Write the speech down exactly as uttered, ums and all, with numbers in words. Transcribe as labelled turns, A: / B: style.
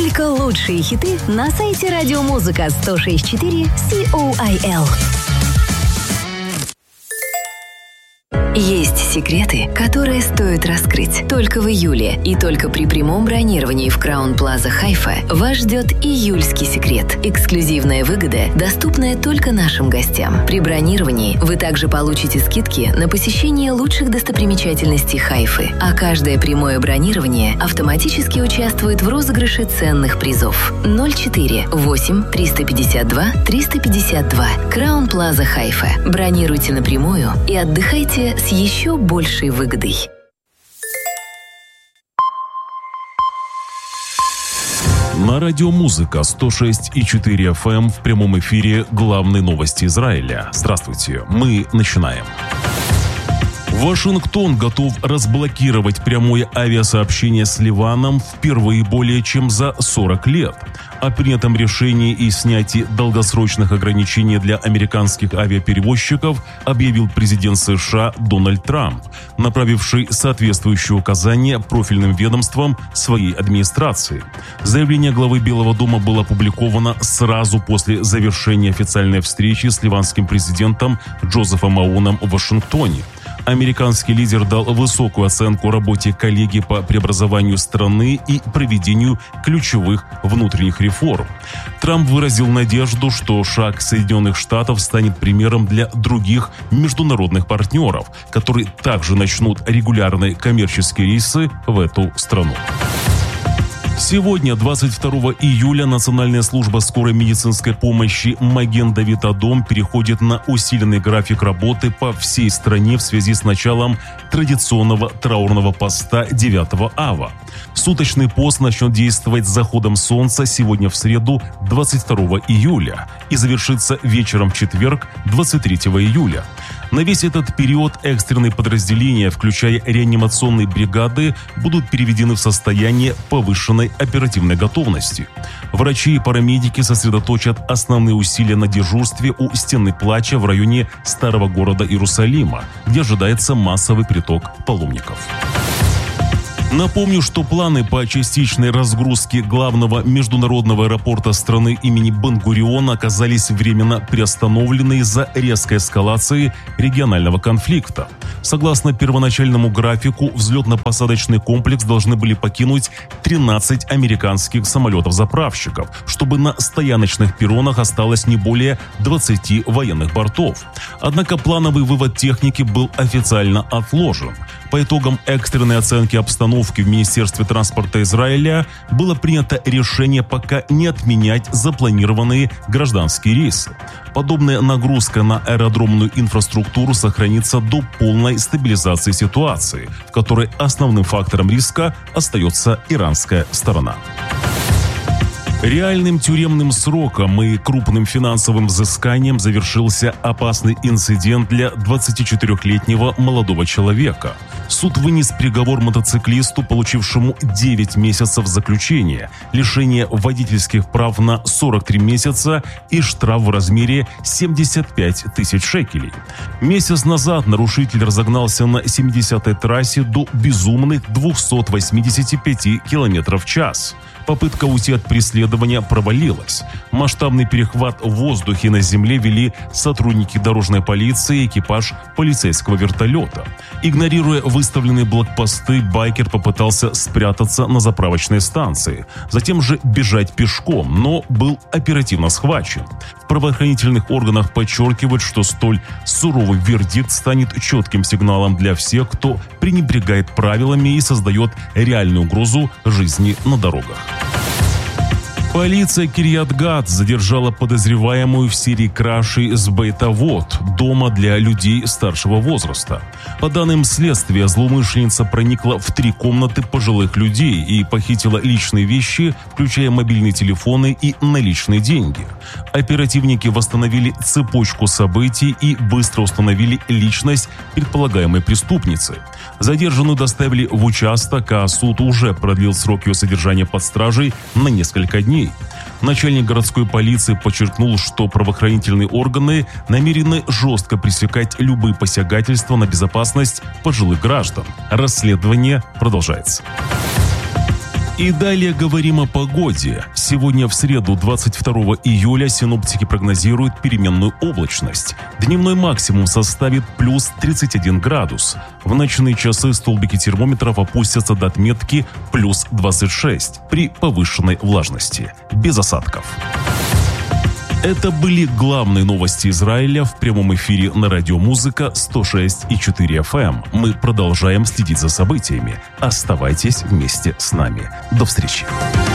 A: Только лучшие хиты на сайте радиомузыка сто шесть четыре Ком. Есть секреты, которые стоит раскрыть. Только в июле и только при прямом бронировании в Краун Плаза Хайфа вас ждет июльский секрет. Эксклюзивная выгода, доступная только нашим гостям. При бронировании вы также получите скидки на посещение лучших достопримечательностей Хайфы, а каждое прямое бронирование автоматически участвует в розыгрыше ценных призов. ноль четыре восемь триста пятьдесят два триста пятьдесят два. Краун Плаза Хайфа. Бронируйте напрямую и отдыхайте с еще большей выгодой.
B: На радио «Музыка» сто шесть и четыре эф эм в прямом эфире главные новости Израиля. Здравствуйте, мы начинаем. Вашингтон готов разблокировать прямое авиасообщение с Ливаном впервые более чем за сорок лет. О принятом решении и снятии долгосрочных ограничений для американских авиаперевозчиков объявил президент США Дональд Трамп, направивший соответствующие указания профильным ведомствам своей администрации. Заявление главы Белого дома было опубликовано сразу после завершения официальной встречи с ливанским президентом Джозефом Ауном в Вашингтоне. Американский лидер дал высокую оценку работе коллегии по преобразованию страны и проведению ключевых внутренних реформ. Трамп выразил надежду, что шаг Соединенных Штатов станет примером для других международных партнеров, которые также начнут регулярные коммерческие рейсы в эту страну. Сегодня, двадцать второго июля, Национальная служба скорой медицинской помощи Маген-Давид-Адом переходит на усиленный график работы по всей стране в связи с началом традиционного траурного поста девятого ава. Суточный пост начнет действовать с заходом солнца сегодня в среду, двадцать второго июля, и завершится вечером в четверг, двадцать третьего июля. На весь этот период экстренные подразделения, включая реанимационные бригады, будут переведены в состояние повышенной оперативной готовности. Врачи и парамедики сосредоточат основные усилия на дежурстве у стены плача в районе старого города Иерусалима, где ожидается массовый приток паломников. Напомню, что планы по частичной разгрузке главного международного аэропорта страны имени Бен-Гуриона оказались временно приостановлены из-за резкой эскалации регионального конфликта. Согласно первоначальному графику, взлетно-посадочный комплекс должны были покинуть тринадцать американских самолетов-заправщиков, чтобы на стояночных перронах осталось не более двадцати военных бортов. Однако плановый вывод техники был официально отложен. По итогам экстренной оценки обстановки в Министерстве транспорта Израиля было принято решение пока не отменять запланированные гражданские рейсы. Подобная нагрузка на аэродромную инфраструктуру сохранится до полной стабилизации ситуации, в которой основным фактором риска остается иранская сторона. Реальным тюремным сроком и крупным финансовым взысканием завершился опасный инцидент для двадцатичетырёхлетнего молодого человека. Суд вынес приговор мотоциклисту, получившему девять месяцев заключения, лишение водительских прав на сорок три месяца и штраф в размере семьдесят пять тысяч шекелей. Месяц назад нарушитель разогнался на семидесятой трассе до безумных двухсот восьмидесяти пяти километров в час. Попытка уйти от преследования провалилась. Масштабный перехват в воздухе и на земле вели сотрудники дорожной полиции и экипаж полицейского вертолета. Игнорируя выставленные блокпосты, байкер попытался спрятаться на заправочной станции, затем же бежать пешком, но был оперативно схвачен. В правоохранительных органах подчеркивают, что столь суровый вердикт станет четким сигналом для всех, кто пренебрегает правилами и создает реальную угрозу жизни на дорогах. Полиция Кирьят-Гат задержала подозреваемую в серии крашей с Бейт-Авот, дома для людей старшего возраста. По данным следствия, злоумышленница проникла в три комнаты пожилых людей и похитила личные вещи, включая мобильные телефоны и наличные деньги. Оперативники восстановили цепочку событий и быстро установили личность предполагаемой преступницы. Задержанную доставили в участок, а суд уже продлил срок ее содержания под стражей на несколько дней. Начальник городской полиции подчеркнул, что правоохранительные органы намерены жестко пресекать любые посягательства на безопасность пожилых граждан. Расследование продолжается. И далее говорим о погоде. Сегодня в среду, двадцать второго июля, синоптики прогнозируют переменную облачность. Дневной максимум составит плюс тридцать один градус. В ночные часы столбики термометров опустятся до отметки плюс двадцать шесть при повышенной влажности. Без осадков. Это были главные новости Израиля в прямом эфире на радио Музыка сто шесть и четыре эф эм. Мы продолжаем следить за событиями. Оставайтесь вместе с нами. До встречи.